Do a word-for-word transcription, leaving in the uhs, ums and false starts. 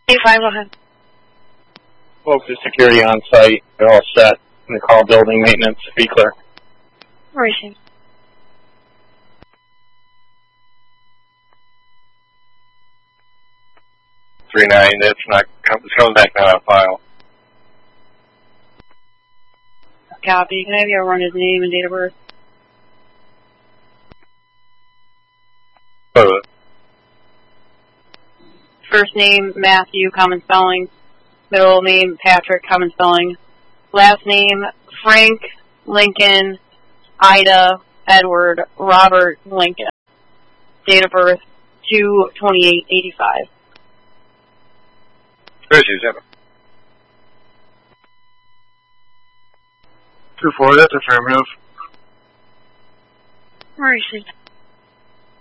eighty-five, go ahead. Folks, the security on site, they're all set. I'm going to call building maintenance to be clear. Racing. three nine, it's not, it's coming back not on file. Copy. Can I have you run his name and date of birth? Oh. First name, Matthew, common spelling. Middle name, Patrick, common spelling. Last name, Frank, Lincoln, Ida, Edward, Robert, Lincoln. Date of birth, two twenty-eight eighty-five. Thursday, seven. two four, that's affirmative. Where is she?